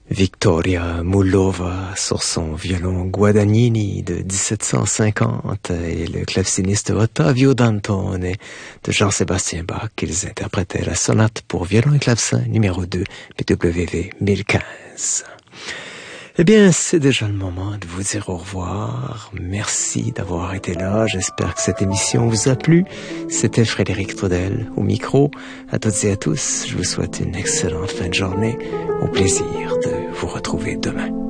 Victoria Mullova sur son violon Guadagnini de 1750 et le claveciniste Ottavio Dantone de Jean-Sébastien Bach. Ils interprétaient la sonate pour violon et clavecin numéro 2 BWV 1015. Eh bien, c'est déjà le moment de vous dire au revoir. Merci d'avoir été là. J'espère que cette émission vous a plu. C'était Frédéric Trudel au micro. À toutes et à tous, je vous souhaite une excellente fin de journée. Au plaisir de vous retrouver demain.